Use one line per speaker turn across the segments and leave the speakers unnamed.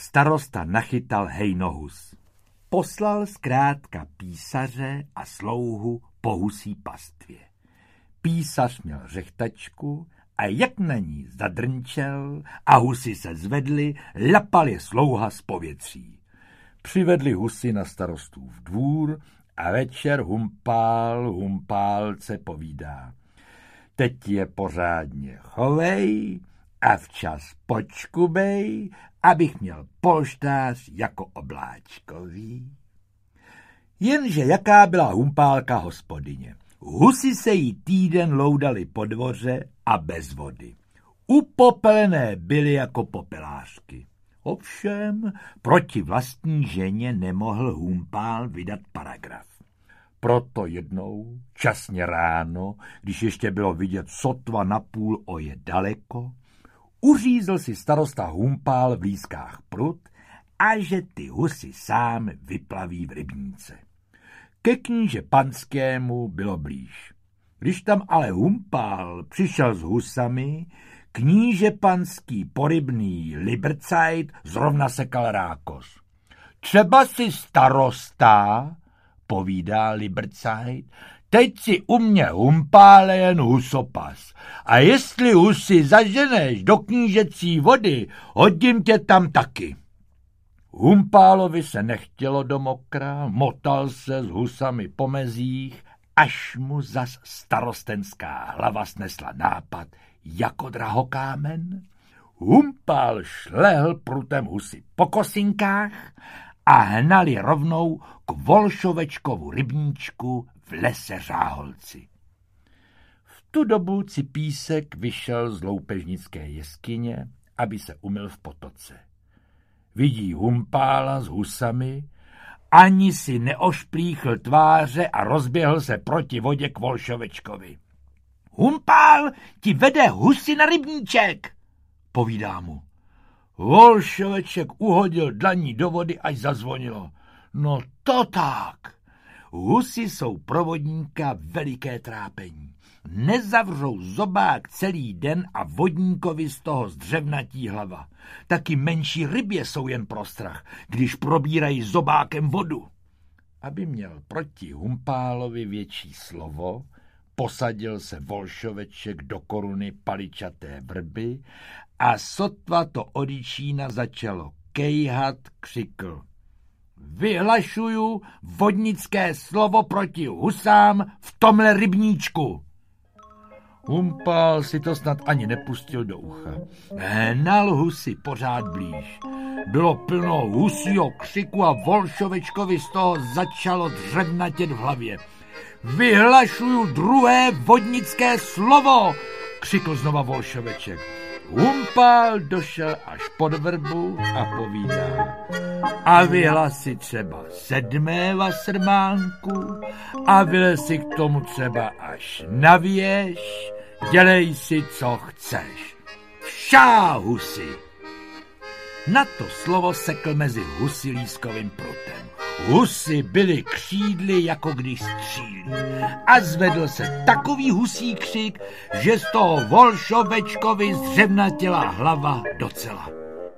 starosta nachytal hejnohus. Poslal zkrátka písaře a slouhu po husí pastvě. Písař měl řechtačku a jak na ní zadrnčel a husy se zvedly, lapal je slouha z povětří. Přivedli husy na starostův dvůr a večer humpálce povídá. Teď je pořádně chovej a včas počkubej, abych měl polštář jako obláčkový. Jenže jaká byla humpálka hospodyně. Husy se jí týden loudali po dvoře a bez vody. Upopelené byly jako popelářky. Ovšem proti vlastní ženě nemohl humpál vydat paragraf. Proto jednou, časně ráno, když ještě bylo vidět sotva napůl oje daleko, uřízl si starosta humpál v lískách prut a že ty husy sám vyplaví v rybníce. Ke kníže panskému bylo blíž. Když tam ale humpál přišel s husami, kníže panský porybný Libercajt zrovna sekal rákos. Třeba si starosta, povídá Libercajt, teď si u mě humpále jen husopas a jestli husy zaženeš do knížecí vody, hodím tě tam taky. Humpálovi se nechtělo do mokra, motal se s husami po mezích, až mu zas starostenská hlava snesla nápad jako drahokámen. Humpál šlehl prutem husy po kosinkách a hnali rovnou k Volšovečkovu rybníčku v lese Řáholci. V tu dobu Cipísek vyšel z loupežnické jeskyně, aby se umyl v potoce. Vidí humpála s husami, ani si neošplíchl tváře a rozběhl se proti vodě k Volšovečkovi. Humpál ti vede husy na rybníček, povídá mu. Volšoveček uhodil dlaní do vody, až zazvonilo. No to tak. Husy jsou pro vodníka veliké trápení. Nezavřou zobák celý den a vodníkovi z toho zdřevnatí hlava. Taky menší rybě jsou jen pro strach, když probírají zobákem vodu. Aby měl proti humpálovi větší slovo, posadil se Volšoveček do koruny paličaté vrby a sotva to od Jičína začalo kejhat, křikl. Vyhlašuju vodnické slovo proti husám v tomhle rybníčku. Humpál si to snad ani nepustil do ucha. Hnal husy pořád blíž. Bylo plno husího křiku a Volšovečkovi z toho začalo dřevnatět v hlavě. Vyhlašuju druhé vodnické slovo, křikl znova Volšoveček. Humpál došel až pod vrbu a povídá. A vyhlasi třeba 7. vasrmánku a vylez si k tomu třeba až na věž, dělej si, co chceš. Všá husy! Na to slovo sekl mezi husilískovým prutem. Husy byly křídly, jako když střílí. A zvedl se takový husí křik, že z toho Volšovečkovi zdřevnatěla hlava docela.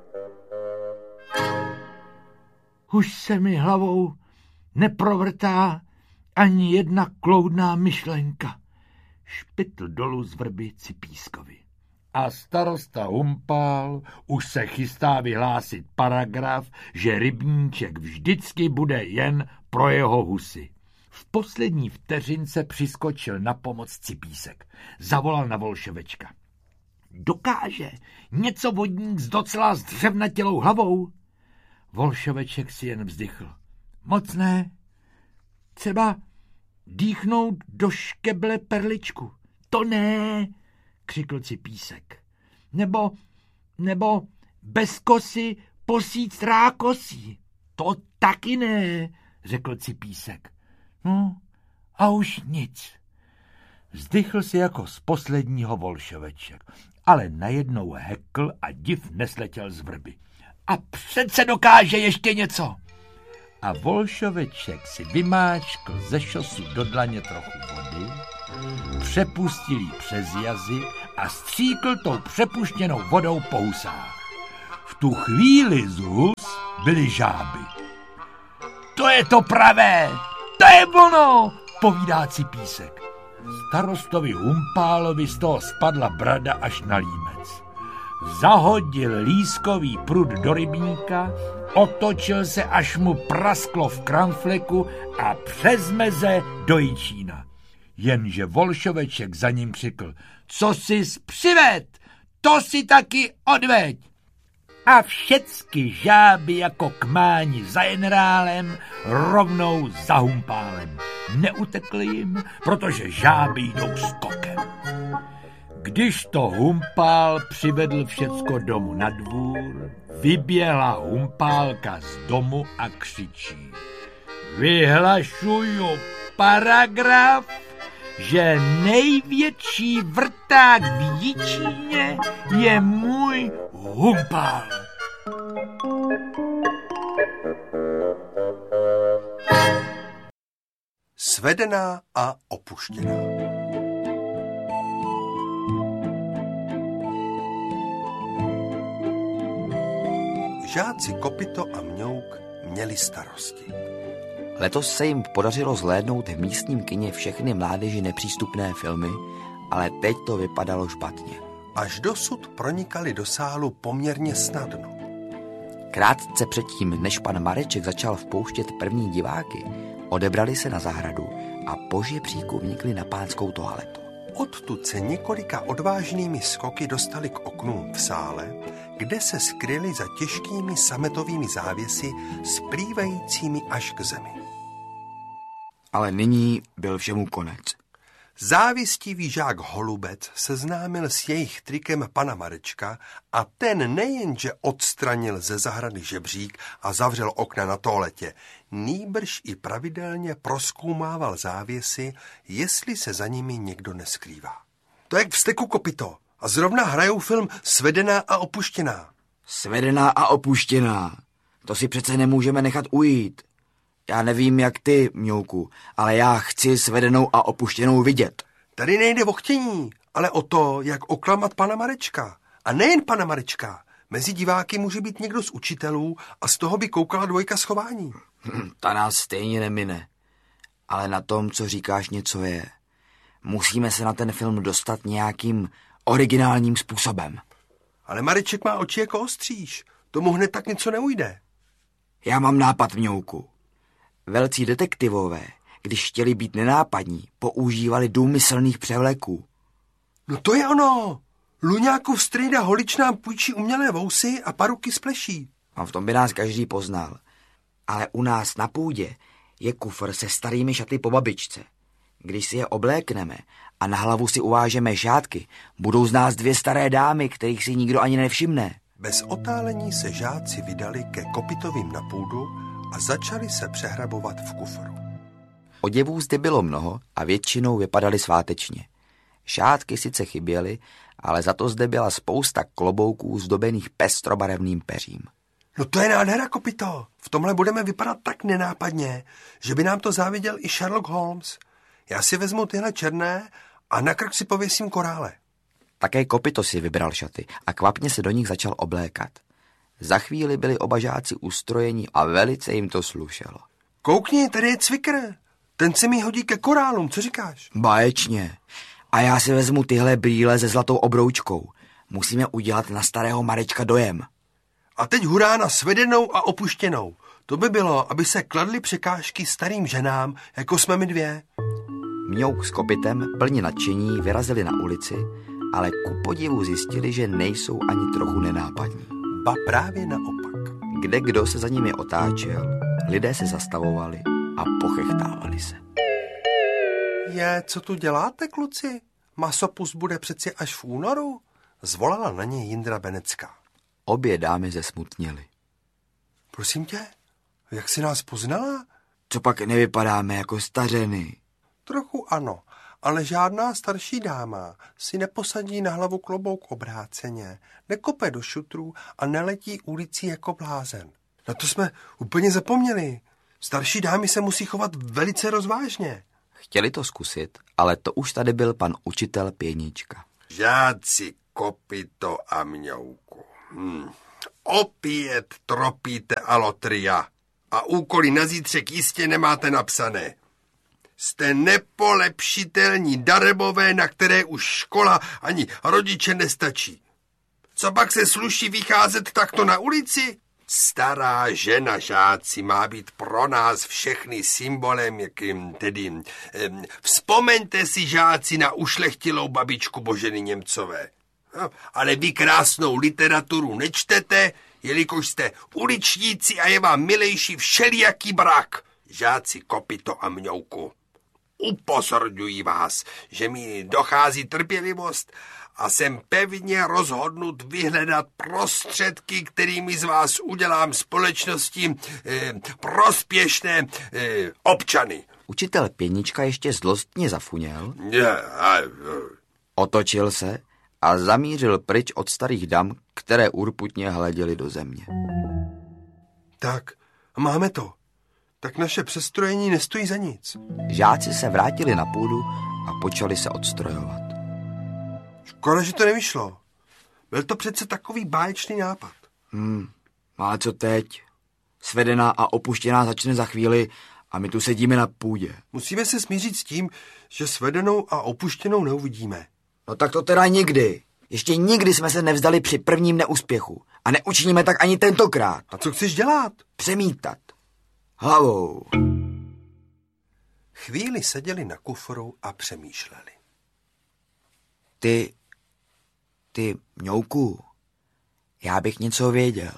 Už se mi hlavou neprovrtá ani jedna kloudná myšlenka, špitl dolů z vrby Cipískovi. A starosta Humpál už se chystá vyhlásit paragraf, že rybníček vždycky bude jen pro jeho husy. V poslední vteřince přiskočil na pomoc Cipísek. Zavolal na Volšovečka. Dokáže něco vodník s docela zdřevnatělou hlavou? Volšoveček si jen vzdychl. Moc ne. Třeba dýchnout do škeble perličku. To ne, křikl Cipísek. Nebo bez kosy posít rákosí. To taky ne, řekl Cipísek. No a už nic. Vzdychl si jako z posledního Volšoveček, ale najednou hekl a div nesletěl z vrby. A přece dokáže ještě něco. A Volšoveček si vymáčkl ze šosu do dlaně trochu vody, přepustil jí přes jazyk a stříkl tou přepuštěnou vodou po husách. V tu chvíli z hus byly žáby. To je to pravé, to je ono, povídácí písek. Starostovi Humpálovi z toho spadla brada až na límec. Zahodil lískový prut do rybníka, otočil se, až mu prasklo v kramfleku a přes meze do Jičína. Jenže Volšoveček za ním křikl: co jsi přived, to si taky odveď. A všecky žáby jako kmáni za generálem rovnou za Humpálem. Neutekli jim, protože žáby jdou skokem. Když to Humpál přivedl všecko domů na dvůr, vyběhla Humpálka z domu a křičí: vyhlašuju paragraf, že největší vrták v Jičíně je můj Humpál.
Svedená a opuštěná. Žáci Kopyto a Mňouk měli starosti.
Letos se jim podařilo zhlédnout v místním kině všechny mládeži nepřístupné filmy, ale teď to vypadalo špatně.
Až dosud pronikali do sálu poměrně snadno.
Krátce předtím, než pan Mareček začal vpouštět první diváky, odebrali se na zahradu a po žebříku vnikli na pánskou toaletu.
Odtud se několika odvážnými skoky dostali k oknům v sále, kde se skryli za těžkými sametovými závěsy splývajícími až k zemi.
Ale nyní byl všemu konec.
Závistivý žák Holubec seznámil s jejich trikem pana Marečka a ten nejenže odstranil ze zahrady žebřík a zavřel okna na toaletě, nýbrž i pravidelně prozkoumával závěsy, jestli se za nimi někdo neskrývá. To je jak v Steku, Kopyto, a zrovna hrajou film Svedená a opuštěná.
Svedená a opuštěná. To si přece nemůžeme nechat ujít. Já nevím, jak ty, Mňouku, ale já chci Svedenou a opuštěnou vidět.
Tady nejde o chtění, ale o to, jak oklamat pana Marečka. A nejen pana Marečka. Mezi diváky může být někdo z učitelů a z toho by koukala dvojka schování.
Ta nás stejně nemine. Ale na tom, co říkáš, něco je. Musíme se na ten film dostat nějakým originálním způsobem.
Ale Mareček má oči jako ostříž. Tomu hned tak něco neujde.
Já mám nápad, Mňouku. Velcí detektivové, když chtěli být nenápadní, používali důmyslných převleků.
No to je ono. Luňákův strýda Holič nám půjčí umělé vousy a paruky z pleší.
A v tom by nás každý poznal. Ale u nás na půdě je kufr se starými šaty po babičce. Když si je oblékneme a na hlavu si uvážeme šátky, budou z nás dvě staré dámy, kterých si nikdo ani nevšimne.
Bez otálení se žáci vydali ke Kopytovým na půdu a začali se přehrabovat v kufru.
Oděvů zde bylo mnoho a většinou vypadaly svátečně. Šátky sice chyběly, ale za to zde byla spousta klobouků zdobených pestrobarevným peřím.
No to je nádhera, Kopyto. V tomhle budeme vypadat tak nenápadně, že by nám to záviděl i Sherlock Holmes. Já si vezmu tyhle černé a na krk si pověsím korále.
Také Kopyto si vybral šaty a kvapně se do nich začal oblékat. Za chvíli byli oba žáci ustrojeni a velice jim to slušelo.
Koukni, tady je cvikr. Ten se mi hodí ke korálům, co říkáš?
Báječně. A já si vezmu tyhle brýle se zlatou obroučkou. Musíme udělat na starého Marečka dojem.
A teď hurá na Svedenou a opuštěnou. To by bylo, aby se kladly překážky starým ženám, jako jsme my dvě.
Mňouk s Kopytem plně nadšení vyrazili na ulici, ale ku podivu zjistili, že nejsou ani trochu nenápadní.
Ba právě naopak.
Kde kdo se za nimi otáčel, lidé se zastavovali a pochechtávali se.
Co tu děláte, kluci? Masopust bude přeci až v únoru? Zvolala na něj Jindra Benecká.
Obě dámy zesmutněly.
Prosím tě, jak jsi nás poznala?
Co pak nevypadáme jako stařeny?
Trochu ano, ale žádná starší dáma si neposadí na hlavu klobouk obráceně, nekope do šutrů a neletí ulicí jako blázen. Na to jsme úplně zapomněli. Starší dámy se musí chovat velice rozvážně.
Chtěli to zkusit, ale to už tady byl pan učitel Pěnička.
Žáci Kopyto a Mňouku. Opět tropíte alotria a úkoly na zítřek jistě nemáte napsané. Jste nepolepšitelní darebové, na které už škola ani rodiče nestačí. Co pak se sluší vycházet takto na ulici? Stará žena, žáci, má být pro nás všechny symbolem, vzpomeňte si, žáci, na ušlechtilou babičku Boženy Němcové. No, ale vy krásnou literaturu nečtete, jelikož jste uličníci a je vám milejší všelijaký brak. Žáci Kopito a Mňouku, upozorňuji vás, že mi dochází trpělivost a jsem pevně rozhodnut vyhledat prostředky, kterými z vás udělám společnosti prospěšné občany.
Učitel Pěnička ještě zlostně zafuněl, otočil se a zamířil pryč od starých dam, které urputně hleděly do země.
Tak, máme to. Tak naše přestrojení nestojí za nic.
Žáci se vrátili na půdu a počali se odstrojovat.
Škoda, že to nevyšlo. Byl to přece takový báječný nápad.
Ale co teď? Svedená a opuštěná začne za chvíli a my tu sedíme na půdě.
Musíme se smířit s tím, že svedenou a opuštěnou neuvidíme.
No tak to teda nikdy. Ještě nikdy jsme se nevzdali při prvním neúspěchu. A neučiníme tak ani tentokrát.
A co chceš dělat?
Přemítat. Hlavou.
Chvíli seděli na kufru a přemýšleli.
Ty, Mňouku, já bych něco věděl.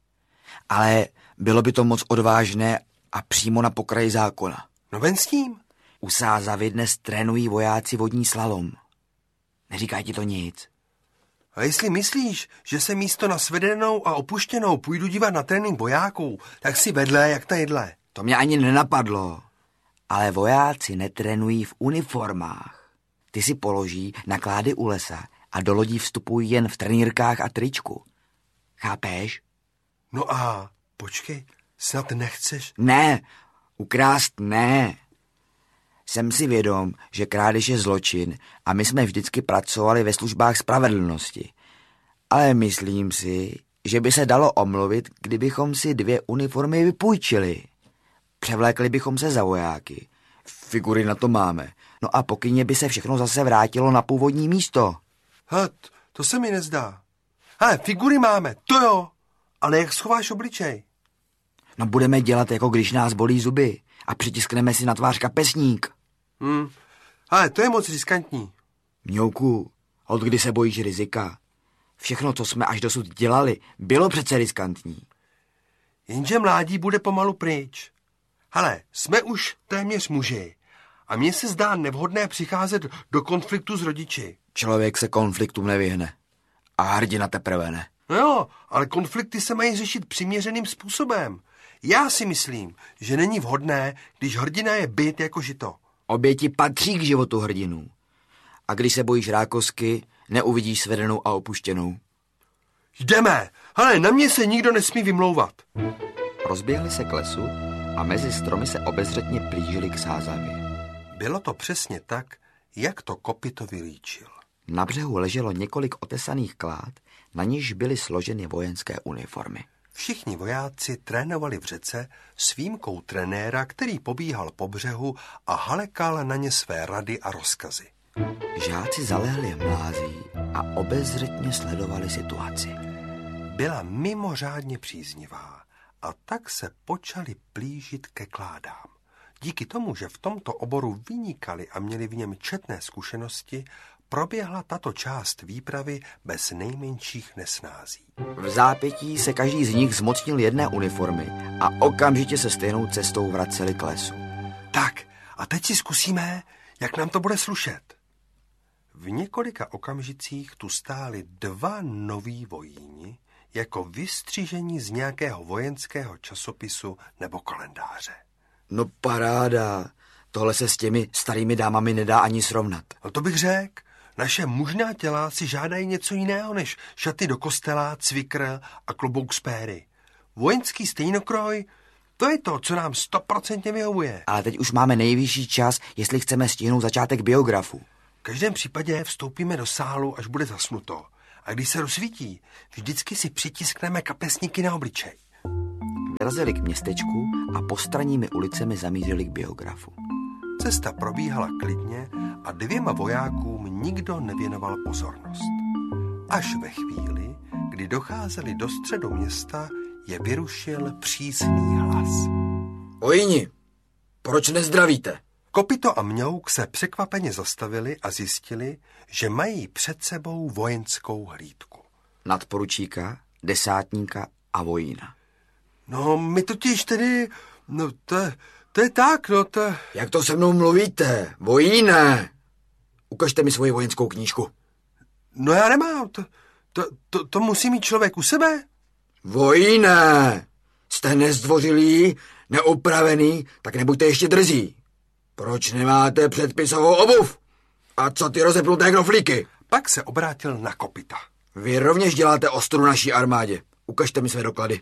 Ale bylo by to moc odvážné a přímo na pokraji zákona.
No ven s tím.
U Sázavy dnes trénují vojáci vodní slalom. Neříká ti to nic?
A jestli myslíš, že se místo na svedenou a opuštěnou půjdu dívat na trénink vojáků, tak si vedle jak na jedle.
To mě ani nenapadlo. Ale vojáci netrénují v uniformách. Ty si položí na klády u lesa a do lodí vstupují jen v trenýrkách a tričku. Chápeš?
No a počkej, snad nechceš?
Ne, ukrást ne. Jsem si vědom, že krádež je zločin a my jsme vždycky pracovali ve službách spravedlnosti. Ale myslím si, že by se dalo omluvit, kdybychom si 2 uniformy vypůjčili. Převlékli bychom se za vojáky. Figury na to máme. No a pokyně by se všechno zase vrátilo na původní místo.
To se mi nezdá. Figury máme, to jo. Ale jak schováš obličej?
No budeme dělat, jako když nás bolí zuby a přitiskneme si na tvář kapesník.
To je moc riskantní.
Mňouku, od kdy se bojíš rizika? Všechno, co jsme až dosud dělali, bylo přece riskantní.
Jenže mládí bude pomalu pryč. Hele, jsme už téměř muži a mně se zdá nevhodné přicházet do konfliktu s rodiči.
Člověk se konfliktům nevyhne. A hrdina teprve ne.
No jo, ale konflikty se mají řešit přiměřeným způsobem. Já si myslím, že není vhodné, když hrdina je bit jako žito.
Oběti patří k životu hrdinů. A když se bojíš rákosky, neuvidíš svedenou a opuštěnou.
Jdeme! Hele, na mě se nikdo nesmí vymlouvat.
Rozběhli se k lesu a mezi stromy se obezřetně plížili k Sázavě.
Bylo to přesně tak, jak to Kopito vylíčil.
Na břehu leželo několik otesaných klád, na nichž byly složeny vojenské uniformy.
Všichni vojáci trénovali v řece s výjimkou trenéra, který pobíhal po břehu a halekal na ně své rady a rozkazy.
Žáci zalehli mlází a obezřetně sledovali situaci.
Byla mimořádně příznivá a tak se počali plížit ke kládám. Díky tomu, že v tomto oboru vynikali a měli v něm četné zkušenosti, proběhla tato část výpravy bez nejmenších nesnází.
V zápětí se každý z nich zmocnil jedné uniformy a okamžitě se stejnou cestou vraceli k lesu.
Tak, a teď si zkusíme, jak nám to bude slušet. V několika okamžicích tu stáli 2 noví vojíni, jako vystřížení z nějakého vojenského časopisu nebo kalendáře.
No paráda, tohle se s těmi starými dámami nedá ani srovnat.
No to bych řekl. Naše mužná těla si žádají něco jiného než šaty do kostela, cvikr a klobouk z péry. Vojenský stejnokroj, to je to, co nám 100% vyhovuje.
Ale teď už máme nejvyšší čas, jestli chceme stihnout začátek biografu.
V každém případě vstoupíme do sálu, až bude zasnuto. a když se rozsvítí, vždycky si přitiskneme kapesníky na obličej.
Vyrazili k městečku a postranními ulicemi zamířili k biografu.
Cesta probíhala klidně a 2 vojákům nikdo nevěnoval pozornost. Až ve chvíli, kdy docházeli do středu města, je vyrušil přísný hlas.
Vojíni, proč nezdravíte?
Kopyto a Mňouk se překvapeně zastavili a zjistili, že mají před sebou vojenskou hlídku.
Nadporučíka, desátníka a vojína.
No, my totiž tedy, no to je tak, no to...
Jak to se mnou mluvíte, vojíne? Ukažte mi svoji vojenskou knížku.
No já nemám, to musí mít člověk u sebe.
Vojíne, jste nezdvořilý, neupravený, tak nebuďte ještě drzí. Proč nemáte předpisovou obuv? A co ty rozepnuté knoflíky?
Pak se obrátil na Kopyta.
Vy rovněž děláte ostudu naší armádě. Ukažte mi své doklady.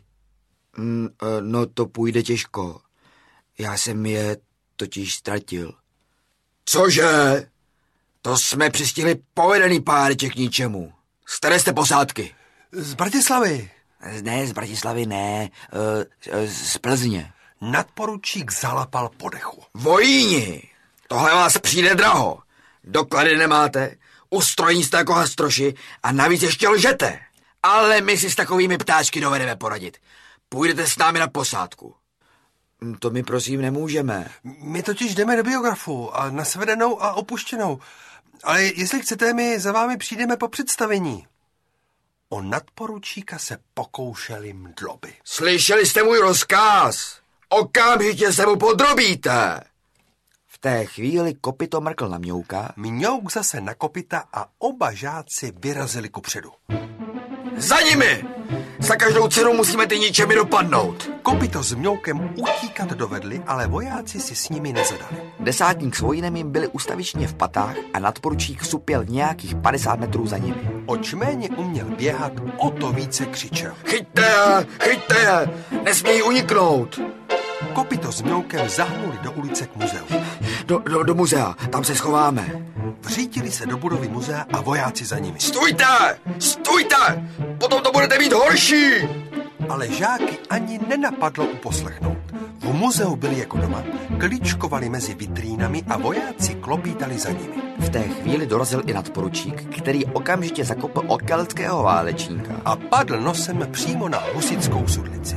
No to půjde těžko. Já jsem je totiž ztratil. Cože? To jsme přistihli povedený páreček k ničemu. Z které jste posádky?
Z Bratislavy.
Ne, z Bratislavy ne. Z Plzně.
Nadporučík zalapal po dechu.
Vojíni, tohle vás přijde draho. Doklady nemáte, ustrojení jste jako hastroši a navíc ještě lžete. Ale my si s takovými ptáčky dovedeme poradit. Půjdete s námi na posádku. To my prosím nemůžeme.
My totiž jdeme do biografu a na svedenou a opuštěnou. Ale jestli chcete, my za vámi přijdeme po představení. O nadporučíka se pokoušeli mdloby.
Slyšeli jste můj rozkaz? Okamžitě se mu podrobíte. V té chvíli Kopyto mrkl na Mňouka.
Mňouk zase na Kopyta a oba žáci vyrazili kupředu.
Za nimi! Za každou cenu musíme ty ničemi dopadnout.
Kopyto s Mňoukem utíkat dovedli, ale vojáci si s nimi nezadali.
Desátník s vojínem jim byli ustavičně v patách a nadporučík supěl nějakých 50 metrů za nimi.
Oč méně uměl běhat, o to více křičel.
Chyťte je! Nesmějí uniknout!
Kopyto s Mňoukem zahnuli do ulice k muzeu.
Do muzea, tam se schováme.
Vřítili se do budovy muzea a vojáci za nimi.
Stůjte! Potom to budete mít horší!
Ale žáky ani nenapadlo uposlechnout. V muzeu byli jako doma, kličkovali mezi vitrínami a vojáci klopítali za nimi.
V té chvíli dorazil i nadporučík, který okamžitě zakopl okelského válečníka.
A padl nosem přímo na husitskou sudlici.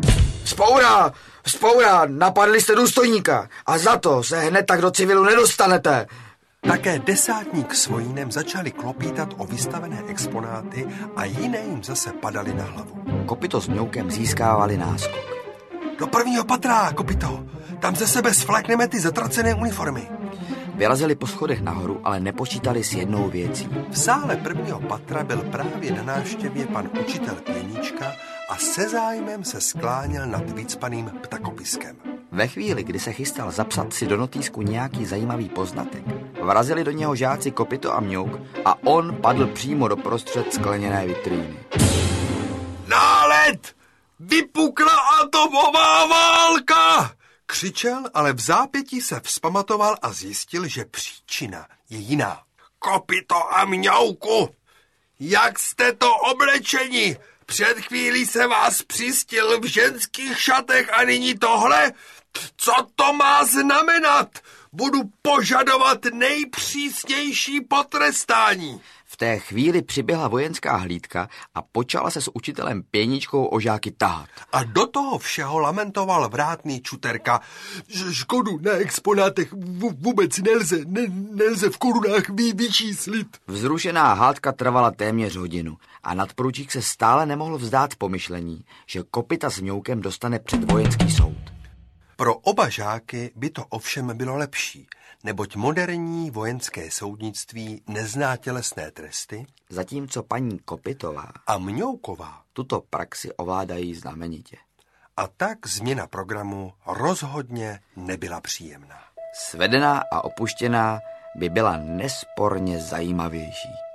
Vzpoura, napadli jste důstojníka a za to se hned tak do civilu nedostanete.
Také desátník s vojínem začali klopítat o vystavené exponáty a jiné jim zase padaly na hlavu.
Kopyto s Mňoukem získávali náskok.
Do 1. patra, Kopyto! Tam ze sebe sflékneme ty zatracené uniformy.
Vyrazili po schodech nahoru, ale nepočítali s jednou věcí.
V sále 1. patra byl právě na návštěvě pan učitel Pěnička a se zájmem se skláněl nad vycpaným ptakopiskem.
Ve chvíli, kdy se chystal zapsat si do notýsku nějaký zajímavý poznatek, vrazili do něho žáci Kopyto a Mňouk a on padl přímo do prostřed skleněné vitríny.
Nálet! Vypukla atomová válka! Křičel, ale v zápětí se vzpamatoval a zjistil, že příčina je jiná. Kopyto a Mňouku! Jak jste to oblečeni? Před chvílí se vás přistil v ženských šatech a nyní tohle? Co to má znamenat? Budu požadovat nejpřísnější potrestání.
V té chvíli přiběhla vojenská hlídka a počala se s učitelem Pěničkou o žáky tahat.
A do toho všeho lamentoval vrátný Čuterka, že škodu na exponátech vůbec nelze v korunách vyčíslit.
Vzrušená hádka trvala téměř hodinu a nadporučík se stále nemohl vzdát pomyšlení, že Kopyta s Mňoukem dostane před vojenský soud.
Pro oba žáky by to ovšem bylo lepší, neboť moderní vojenské soudnictví nezná tělesné tresty,
zatímco paní Kopytová
a Mňouková
tuto praxi ovládají znamenitě.
A tak změna programu rozhodně nebyla příjemná.
Svedená a opuštěná by byla nesporně zajímavější.